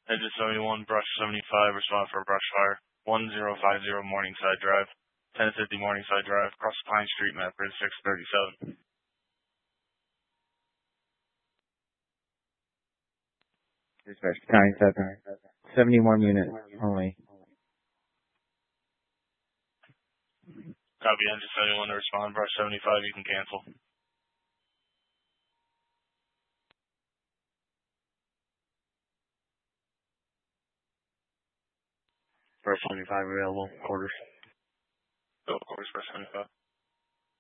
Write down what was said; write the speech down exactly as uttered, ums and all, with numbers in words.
Engine seventy-one, brush seventy-five, respond for a brush fire. one zero five zero Morningside Drive. ten fifty Morningside Drive, across Pine Street, map grid six thirty-seven. Dispatch nine seven. seventy-one units only. Copy, engine seventy-one to respond, brush seventy-five, you can cancel. Brush seventy-five available, quarters. Go, quarters, brush seventy-five.